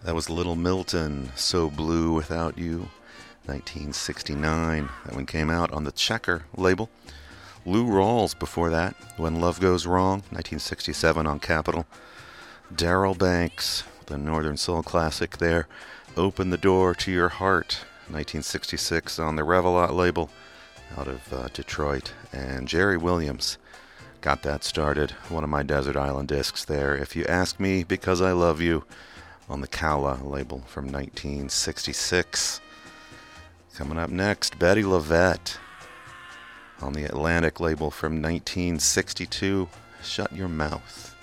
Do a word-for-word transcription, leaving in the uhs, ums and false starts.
That was Little Milton, So Blue Without You, nineteen sixty-nine. That one came out on the Checker label. Lou Rawls before that, When Love Goes Wrong, nineteen sixty-seven on Capitol. Darryl Banks, the Northern Soul classic there, Open the Door to Your Heart, nineteen sixty-six on the Revelot label out of uh, Detroit. And Jerry Williams got that started, one of my Desert Island discs there, If You Ask Me Because I Love You, on the Cowla label from nineteen sixty-six. Coming up next, Betty LaVette on the Atlantic label from nineteen sixty-two, Shut Your Mouth.